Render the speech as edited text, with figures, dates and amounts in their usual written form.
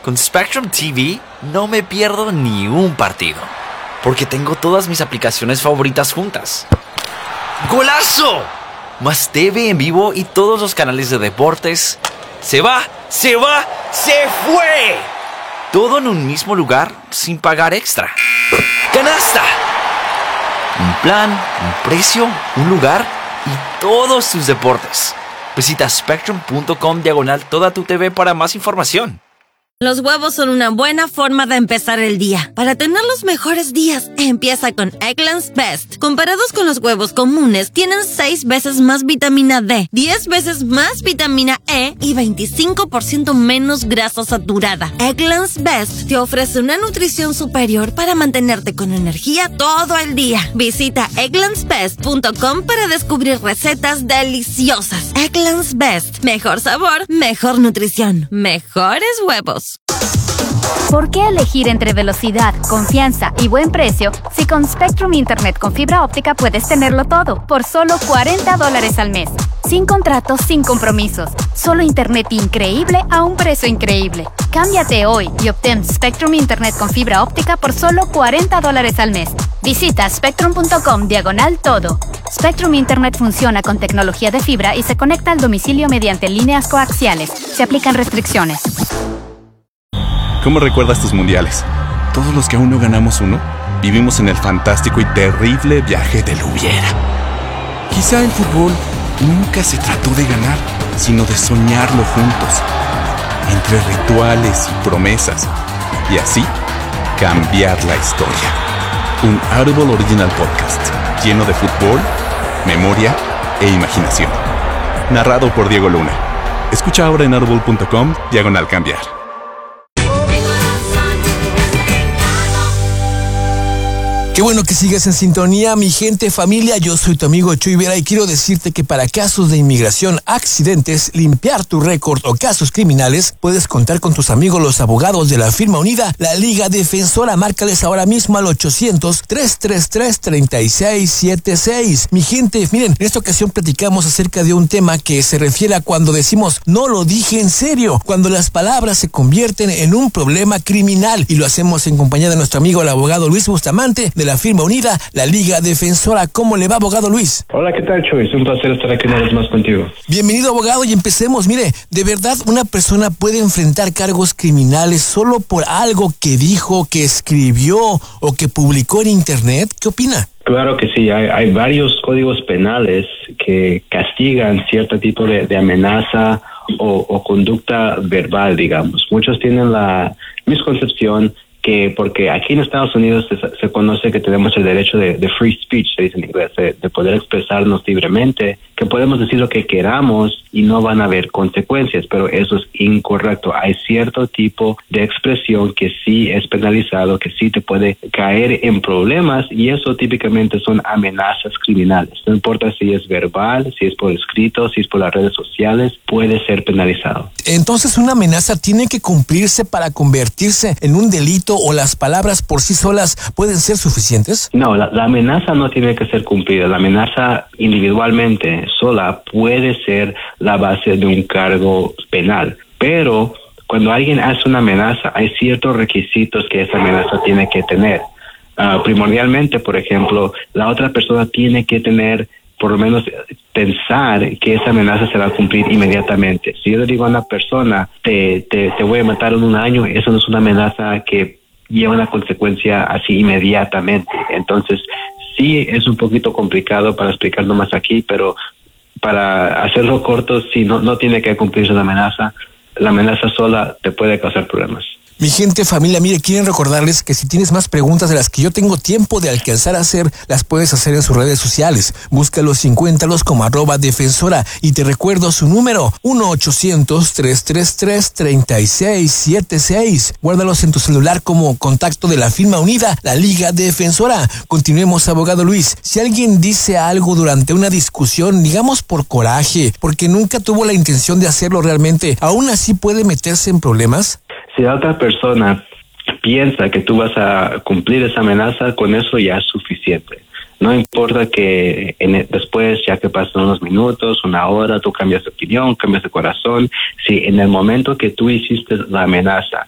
Con Spectrum TV no me pierdo ni un partido, porque tengo todas mis aplicaciones favoritas juntas. ¡Golazo! Más TV en vivo y todos los canales de deportes. ¡Se va! ¡Se fue! Todo en un mismo lugar sin pagar extra. ¡Canasta! Un plan, un precio, un lugar y todos tus deportes. Visita spectrum.com/toda tu TV para más información. Los huevos son una buena forma de empezar el día. Para tener los mejores días, empieza con Eggland's Best. Comparados con los huevos comunes, tienen 6 veces más vitamina D, 10 veces más vitamina E y 25% menos grasa saturada. Eggland's Best te ofrece una nutrición superior para mantenerte con energía todo el día. Visita egglandsbest.com para descubrir recetas deliciosas. Eggland's Best. Mejor sabor, mejor nutrición, mejores huevos. ¿Por qué elegir entre velocidad, confianza y buen precio si con Spectrum Internet con fibra óptica puedes tenerlo todo por solo $40 al mes? Sin contratos, sin compromisos. Solo internet increíble a un precio increíble. Cámbiate hoy y obtén Spectrum Internet con fibra óptica por solo $40 al mes. Visita spectrum.com/todo. Spectrum Internet funciona con tecnología de fibra y se conecta al domicilio mediante líneas coaxiales. Se aplican restricciones. ¿Cómo recuerdas tus mundiales? Todos los que aún no ganamos uno, vivimos en el fantástico y terrible viaje del hubiera. Quizá el fútbol nunca se trató de ganar, sino de soñarlo juntos, entre rituales y promesas, y así cambiar la historia. Un Audible Original Podcast, lleno de fútbol, memoria e imaginación. Narrado por Diego Luna. Escucha ahora en audible.com/cambiar. Qué bueno que sigas en sintonía, mi gente, familia. Yo soy tu amigo Chuy Vera y quiero decirte que para casos de inmigración, accidentes, limpiar tu récord o casos criminales, puedes contar con tus amigos los abogados de la firma unida, la Liga Defensora. Márcales ahora mismo al 800-333-3676. Mi gente, miren, en esta ocasión platicamos acerca de un tema que se refiere a cuando decimos no lo dije en serio, cuando las palabras se convierten en un problema criminal, y lo hacemos en compañía de nuestro amigo el abogado Luis Bustamante de la firma unida, la Liga Defensora. ¿Cómo le va, abogado Luis? Hola, ¿qué tal, Chuy? Es un placer estar aquí una vez más contigo. Bienvenido, abogado, y empecemos. Mire, ¿de verdad una persona puede enfrentar cargos criminales solo por algo que dijo, que escribió o que publicó en Internet? ¿Qué opina? Claro que sí, hay varios códigos penales que castigan cierto tipo de amenaza o conducta verbal, digamos. Muchos tienen la misconcepción que porque aquí en Estados Unidos se conoce que tenemos el derecho de free speech, se dice en inglés, de poder expresarnos libremente, que podemos decir lo que queramos y no van a haber consecuencias, pero eso es incorrecto. Hay cierto tipo de expresión que sí es penalizado, que sí te puede caer en problemas, y eso típicamente son amenazas criminales. No importa si es verbal, si es por escrito, si es por las redes sociales, puede ser penalizado. Entonces, ¿una amenaza tiene que cumplirse para convertirse en un delito, o las palabras por sí solas pueden ser suficientes? No, la amenaza no tiene que ser cumplida. La amenaza individualmente sola puede ser la base de un cargo penal, pero cuando alguien hace una amenaza, hay ciertos requisitos que esa amenaza tiene que tener. Primordialmente, por ejemplo, la otra persona tiene que tener, por lo menos pensar que esa amenaza se va a cumplir inmediatamente. Si yo le digo a una persona, te voy a matar en 1 año, eso no es una amenaza que lleva una consecuencia así inmediatamente. Entonces, sí es un poquito complicado para explicarlo más aquí, pero para hacerlo corto, sí, no tiene que cumplirse la amenaza. La amenaza sola te puede causar problemas. Mi gente, familia, mire, quieren recordarles que si tienes más preguntas de las que yo tengo tiempo de alcanzar a hacer, las puedes hacer en sus redes sociales. Búscalos y encuéntralos como @defensora. Y te recuerdo su número, 1-800-333-3676. Guárdalos en tu celular como contacto de la firma unida, la Liga Defensora. Continuemos, abogado Luis. Si alguien dice algo durante una discusión, digamos por coraje, porque nunca tuvo la intención de hacerlo realmente, ¿aún así puede meterse en problemas? Si la otra persona piensa que tú vas a cumplir esa amenaza, con eso ya es suficiente. No importa que después, ya que pasan unos minutos, 1 hora, tú cambias de opinión, cambias de corazón. Si en el momento que tú hiciste la amenaza,